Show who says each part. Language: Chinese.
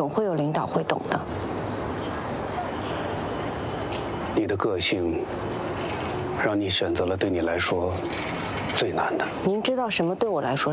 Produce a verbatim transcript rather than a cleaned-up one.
Speaker 1: 总会有领导会懂的。
Speaker 2: 你的个性，让你选择了对你来说最难的。
Speaker 1: 您知道什么对我来说